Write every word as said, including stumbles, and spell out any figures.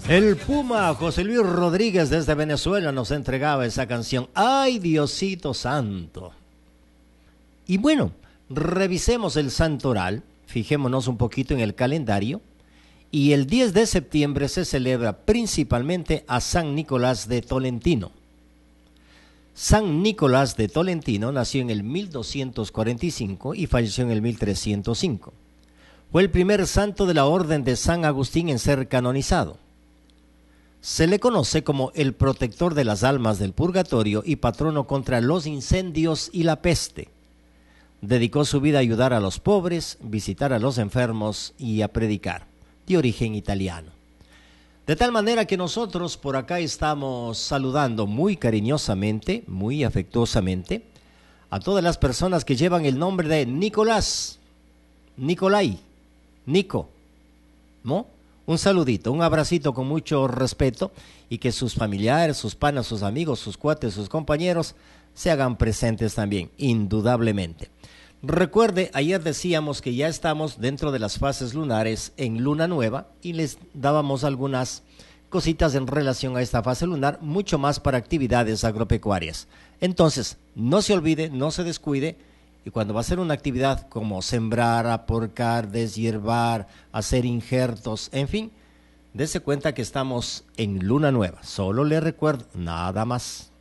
El Puma José Luis Rodríguez desde Venezuela nos entregaba esa canción. ¡Ay, Diosito Santo! Y bueno, revisemos el santoral, fijémonos un poquito en el calendario. Y el diez de septiembre se celebra principalmente a San Nicolás de Tolentino. San Nicolás de Tolentino nació en el mil doscientos cuarenta y cinco y falleció en el mil trescientos cinco. Fue el primer santo de la Orden de San Agustín en ser canonizado. Se le conoce como el protector de las almas del purgatorio y patrono contra los incendios y la peste. Dedicó su vida a ayudar a los pobres, visitar a los enfermos y a predicar, de origen italiano. De tal manera que nosotros por acá estamos saludando muy cariñosamente, muy afectuosamente, a todas las personas que llevan el nombre de Nicolás, Nicolai, Nico, ¿no? Un saludito, un abracito con mucho respeto y que sus familiares, sus panas, sus amigos, sus cuates, sus compañeros se hagan presentes también, indudablemente. Recuerde, ayer decíamos que ya estamos dentro de las fases lunares en luna nueva y les dábamos algunas cositas en relación a esta fase lunar, mucho más para actividades agropecuarias. Entonces, no se olvide, no se descuide, y cuando va a hacer una actividad como sembrar, aporcar, deshiervar, hacer injertos, en fin, dése cuenta que estamos en luna nueva. Solo le recuerdo, nada más.